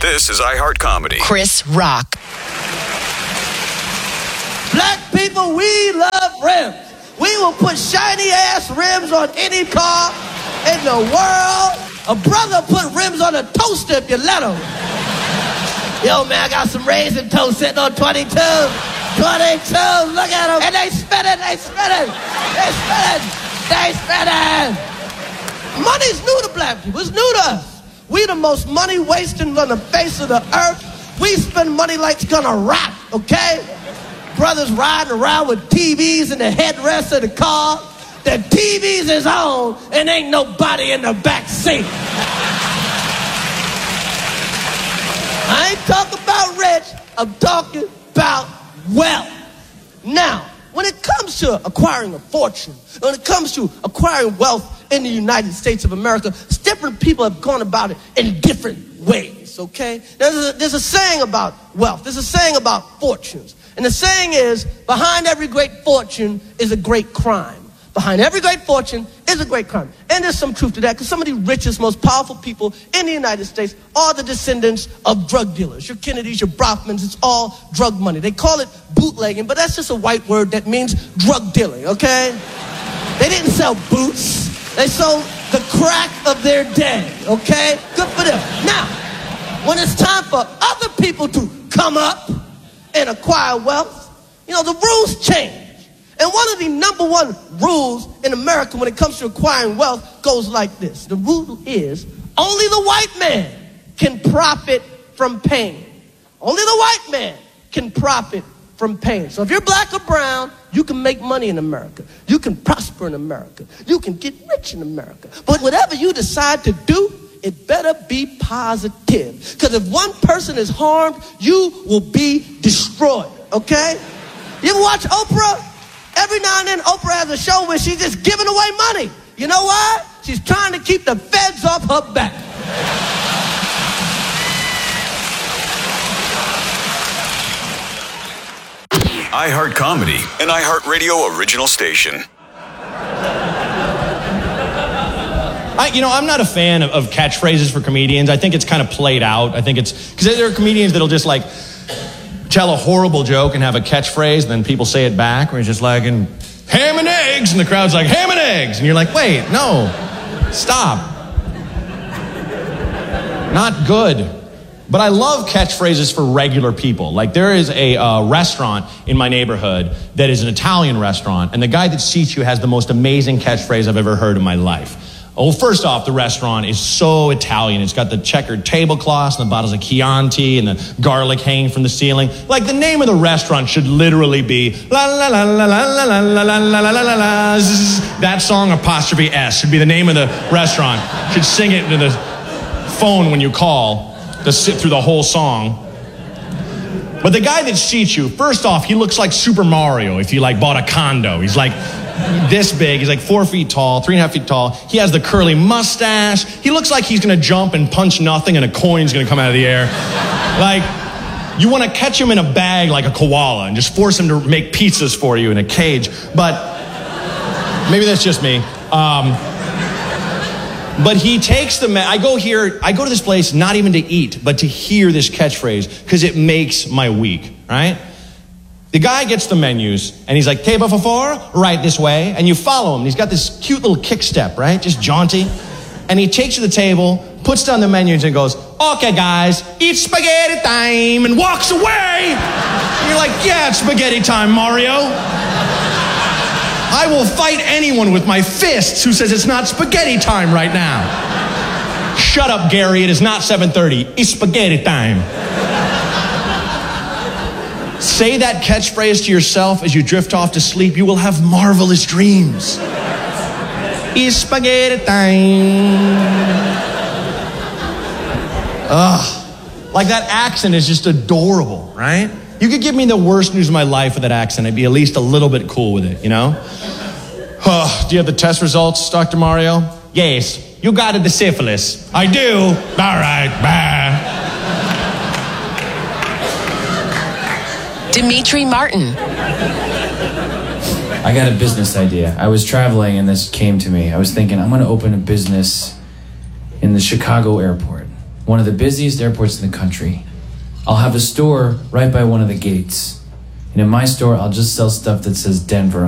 This is iHeart Comedy. Chris Rock. Black people, we love rims. We will put shiny ass rims on any car in the world. A brother put rims on a toaster if you let him. Yo, man, I got some raisin toast sitting on twenty-two. twenty-two, look at them. And they spinning, they spinning. They spinning, they spinning. Money's new to black people. It's new to us. We the most money wasting on the face of the earth. We spend money like it's gonna rot, okay? Brothers riding around with T Vs in the headrest of the car. The T Vs is on and ain't nobody in the back seat. I ain't talking about rich, I'm talking about wealth. Now, when it comes to acquiring a fortune, when it comes to acquiring wealth in the United States of America, different people have gone about it in different ways, okay? There's a, there's a saying about wealth. There's a saying about fortunes. And the saying is, behind every great fortune is a great crime. Behind every great fortune is a great crime. And there's some truth to that, because some of the richest, most powerful people in the United States are the descendants of drug dealers. Your Kennedys, your Brockmans, it's all drug money. They call it bootlegging, but that's just a white word that means drug dealing, okay? They didn't sell boots. They sold the crack of their day, okay? Good for them. Now, when it's time for other people to come up and acquire wealth, you know, the rules change. And one of the number one rules in America when it comes to acquiring wealth goes like this. The rule is only the white man can profit from pain. Only the white man can profit from pain. So if you're black or brown, you can make money in America. You can prosper in America. You can get rich in America. But whatever you decide to do, it better be positive. Because if one person is harmed, you will be destroyed, okay? You ever watch Oprah? Every now and then, Oprah has a show where she's just giving away money. You know why? She's trying to keep the feds off her back. iHeart Comedy, an iHeart Radio original station. I, you know, I'm not a fan of, of catchphrases for comedians. I think it's kind of played out. I think it's, because there are comedians that'll just like tell a horrible joke and have a catchphrase, and then people say it back, where it's just like, and ham and eggs, and the crowd's like, ham and eggs, and you're like, wait, no, stop. Not good. But I love catchphrases for regular people. Like, there is a uh, restaurant in my neighborhood that is an Italian restaurant, and the guy that seats you has the most amazing catchphrase I've ever heard in my life. Well, first off, the restaurant is so Italian. It's got the checkered tablecloths and the bottles of Chianti and the garlic hanging from the ceiling. Like, the name of the restaurant should literally be la la la la la la la la la la la la la. That song apostrophe S should be the name of the restaurant. Should sing it into the phone when you call to sit through the whole song. But the guy that seats you, first off, he looks like Super Mario if you like bought a condo. He's like this big. He's like four feet tall, three and a half feet tall. He has the curly mustache. He looks like he's going to jump and punch nothing and a coin's going to come out of the air. Like, you want to catch him in a bag like a koala and just force him to make pizzas for you in a cage. But maybe that's just me. Um, but he takes the, I go here, I go to this place not even to eat, but to hear this catchphrase because it makes my week, right? The guy gets the menus, and he's like, table for four, right this way. And you follow him. He's got this cute little kick step, right? Just jaunty. And he takes you to the table, puts down the menus, and goes, okay, guys, it's spaghetti time, and walks away. And you're like, yeah, it's spaghetti time, Mario. I will fight anyone with my fists who says it's not spaghetti time right now. Shut up, Gary. It is not seven thirty. It's spaghetti time. Say that catchphrase to yourself as you drift off to sleep. You will have marvelous dreams. It's spaghetti time. Ugh. Like, that accent is just adorable, right? You could give me the worst news of my life with that accent. I'd be at least a little bit cool with it, you know? Oh, do you have the test results, Doctor Mario? Yes. You got it, the syphilis. I do. All right. Bye. Dimitri Martin. I got a business idea. I was traveling and this came to me. I was thinking, I'm going to open a business in the Chicago airport. one of the busiest airports in the country. I'll have a store right by one of the gates. And in my store, I'll just sell stuff that says Denver